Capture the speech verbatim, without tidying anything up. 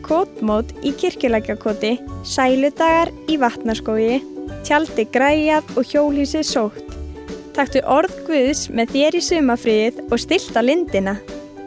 kotmót í Kirkjulækjarkoti, sæludagar í Vatnaskógi, tjaldi græjað og hjólhýsið sótt. Taktu orð Guðs með þér í sumarfríið og stilltu á lindina.